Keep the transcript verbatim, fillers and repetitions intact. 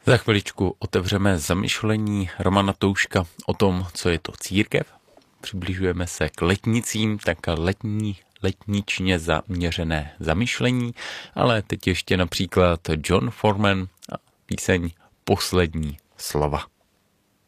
Za chviličku otevřeme zamyšlení Romana Touška o tom, co je to církev. Přibližujeme se k letnicím, tak letní, letničně zaměřené zamyšlení, ale teď ještě například John Foreman a píseň Poslední slova.